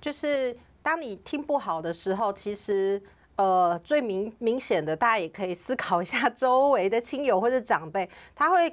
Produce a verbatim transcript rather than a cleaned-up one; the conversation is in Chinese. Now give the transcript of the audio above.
就是当你听不好的时候，其实。呃，最明明显的，大家也可以思考一下周围的亲友或者长辈，他会